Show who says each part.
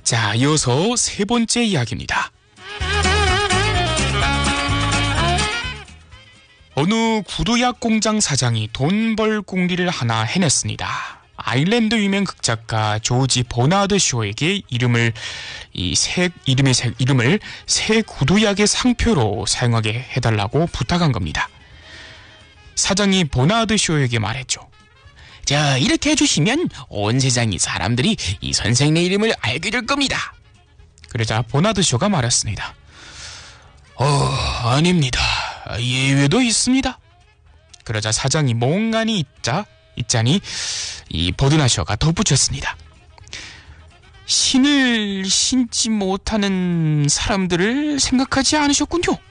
Speaker 1: 자, 이어서 세 번째 이야기입니다. 어느 구두약 공장 사장이 돈 벌 궁리를 하나 해냈습니다. 아일랜드 유명 극작가 조지 버나드 쇼에게 이름을 새 구두약의 상표로 사용하게 해달라고 부탁한 겁니다. 사장이 버나드 쇼에게 말했죠. 자, 이렇게 해주시면 온 세상의 사람들이 이 선생의 이름을 알게 될 겁니다. 그러자 버나드 쇼가 말했습니다. 아닙니다. 예외도 있습니다. 그러자 사장이 멍하니 있자니 이 버드나쇼가 덧붙였습니다. 신을 신지 못하는 사람들을 생각하지 않으셨군요.